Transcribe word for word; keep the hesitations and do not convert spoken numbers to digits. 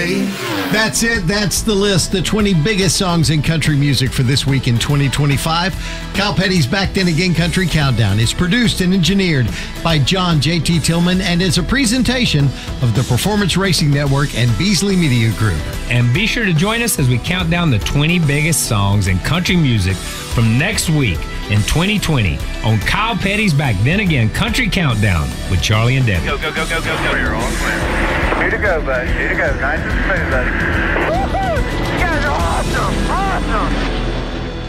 say. That's it. That's the list. The twenty biggest songs in country music for this week in twenty twenty-five. Kyle Petty's Back Then Again Country Countdown is produced and engineered by John J T. Tillman and is a presentation of the Performance Racing Network and Beasley Media Group. And be sure to join us as we count down the twenty biggest songs in country music from next week in twenty twenty on Kyle Petty's Back Then Again Country Countdown with Charlie and Debbie. Go, go, go, go, go, go. You're all clear. Here to go, buddy. Here to go. Nice and smooth, buddy. Woohoo! You guys are awesome. Awesome.